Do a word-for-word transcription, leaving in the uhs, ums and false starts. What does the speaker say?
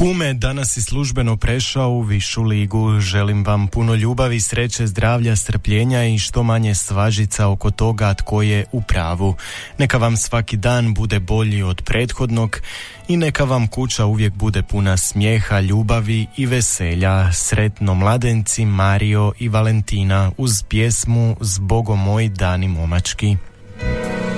Kume, danas si službeno prešao u višu ligu. Želim vam puno ljubavi, sreće, zdravlja, strpljenja i što manje svažica oko toga tko je u pravu. Neka vam svaki dan bude bolji od prethodnog i neka vam kuća uvijek bude puna smijeha, ljubavi i veselja. Sretno mladenci Mario i Valentina uz pjesmu Zbogo moj dani momački.